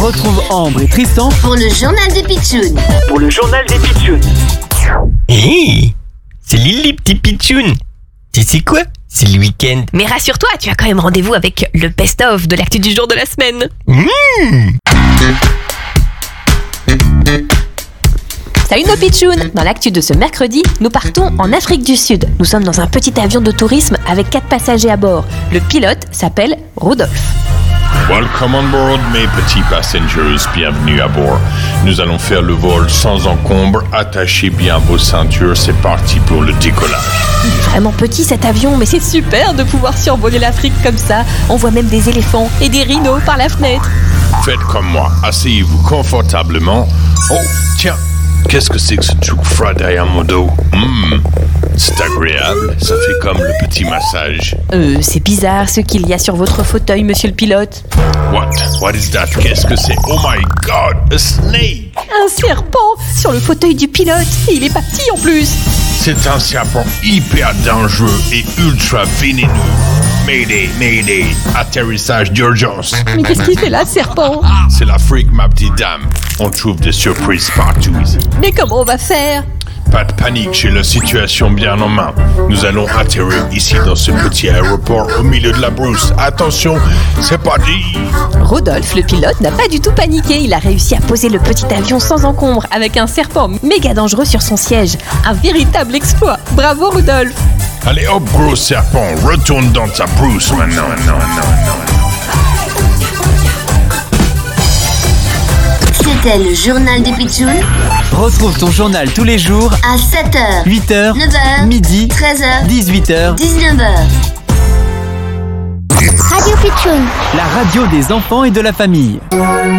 Retrouve Ambre et Tristan pour le journal des Pitchouns. Hé, salut les petits pitchouns. Tu sais quoi? C'est le week-end. Mais rassure-toi, tu as quand même rendez-vous avec le best-of de l'actu du jour de la semaine. Salut nos pitchouns! Dans l'actu de ce mercredi, nous partons en Afrique du Sud. Nous sommes dans un petit avion de tourisme avec 4 passagers à bord. Le pilote s'appelle Rudolf. Welcome on board, mes petits passengers, bienvenue à bord. Nous allons faire le vol sans encombre, attachez bien vos ceintures, c'est parti pour le décollage. Il est vraiment petit cet avion, mais c'est super de pouvoir survoler l'Afrique comme ça. On voit même des éléphants et des rhinos par la fenêtre. Faites comme moi, asseyez-vous confortablement. Oh, tiens, qu'est-ce que c'est que ce truc froid derrière mon dos? C'est agréable, ça fait comme le petit massage. C'est bizarre ce qu'il y a sur votre fauteuil, monsieur le pilote. What is that? Qu'est-ce que c'est? Oh my god, a snake! Un serpent sur le fauteuil du pilote. Et il est pas petit en plus. C'est un serpent hyper dangereux et ultra vénéneux. Mayday, atterrissage d'urgence. Mais qu'est-ce qu'il fait là, ce serpent? C'est l'Afrique, ma petite dame. On trouve des surprises partout ici. Mais comment on va faire? Pas de panique, j'ai la situation bien en main. Nous allons atterrir ici dans ce petit aéroport au milieu de la brousse. Attention, c'est parti! Rodolphe, le pilote, n'a pas du tout paniqué. Il a réussi à poser le petit avion sans encombre avec un serpent méga dangereux sur son siège. Un véritable exploit. Bravo, Rodolphe! Allez hop, gros serpent, retourne dans ta brousse maintenant. C'était le journal des Pitchouns Retrouve ton journal tous les jours à 7h, 8h, 9h, midi, 13h, 18h. 19h. Radio Pitchoun. La radio des enfants et de la famille.